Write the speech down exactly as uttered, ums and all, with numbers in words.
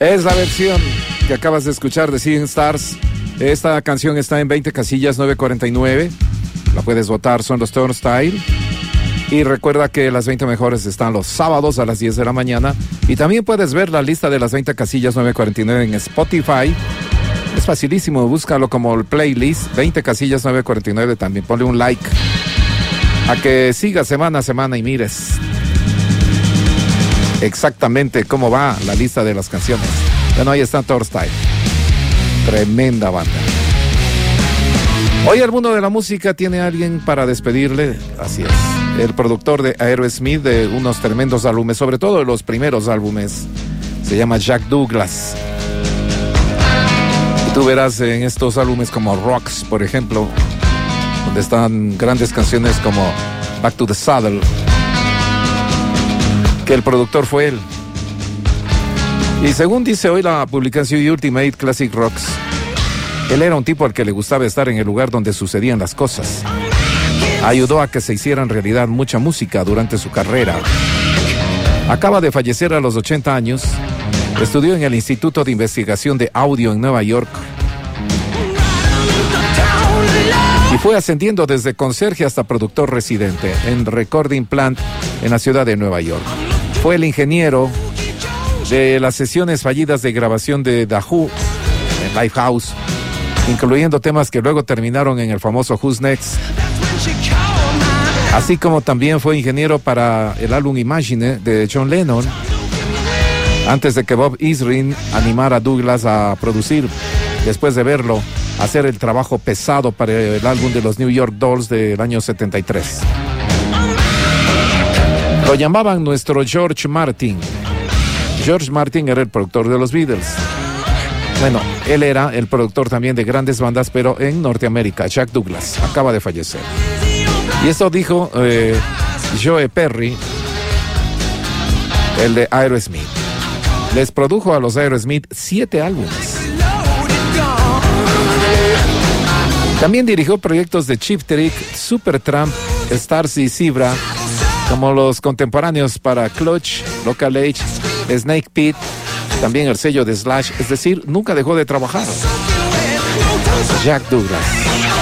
Es la versión que acabas de escuchar de Seeing Stars. Esta canción está en veinte casillas nueve cuarenta y nueve. La puedes votar, son los Turnstile. Y recuerda que las veinte mejores están los sábados a las diez de la mañana. Y también puedes ver la lista de las veinte casillas nueve cuarenta y nueve en Spotify. Es facilísimo, búscalo como el playlist veinte casillas nueve cuarenta y nueve. También ponle un like a que sigas semana a semana y mires exactamente cómo va la lista de las canciones. Bueno, ahí está Turnstile. Tremenda banda. Hoy el mundo de la música tiene a alguien para despedirle. Así es, el productor de Aerosmith, de unos tremendos álbumes, sobre todo de los primeros álbumes. Se llama Jack Douglas. Y tú verás en estos álbumes como Rocks, por ejemplo, donde están grandes canciones como Back to the Saddle, que el productor fue él. Y según dice hoy la publicación Ultimate Classic Rocks, él era un tipo al que le gustaba estar en el lugar donde sucedían las cosas. Ayudó a que se hiciera en realidad mucha música durante su carrera. Acaba de fallecer a los ochenta años. Estudió en el Instituto de Investigación de Audio en Nueva York. Y fue ascendiendo desde conserje hasta productor residente en Recording Plant en la ciudad de Nueva York. Fue el ingeniero de las sesiones fallidas de grabación de The Who en Lifehouse, incluyendo temas que luego terminaron en el famoso Who's Next. Así como también fue ingeniero para el álbum Imagine de John Lennon, antes de que Bob Ezrin animara a Douglas a producir, después de verlo hacer el trabajo pesado para el álbum de los New York Dolls del año setenta y tres. Lo llamaban nuestro George Martin. George Martin era el productor de los Beatles. Bueno, él era el productor también de grandes bandas, pero en Norteamérica. Jack Douglas acaba de fallecer. Y esto dijo eh, Joe Perry, el de Aerosmith. Les produjo a los Aerosmith siete álbumes. También dirigió proyectos de Cheap Trick, Supertramp, Stars y Zebra, como los contemporáneos para Clutch, Local H, Snake Pit, también el sello de Slash. Es decir, nunca dejó de trabajar. Jack Douglas.